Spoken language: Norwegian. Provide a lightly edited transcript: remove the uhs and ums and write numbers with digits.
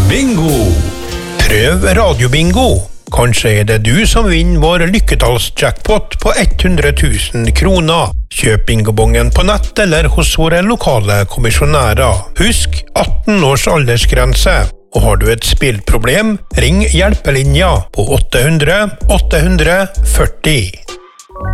Bingo! Prøv radiobingo. Kanskje det du som vinner vår lykketallsjackpot på 100 000 kroner. Kjøp bingobongen på nett eller hos våre lokale kommisjonærer. Husk 18 års aldersgrense. Og har du et spillproblem, ring hjelpelinja på 800 840.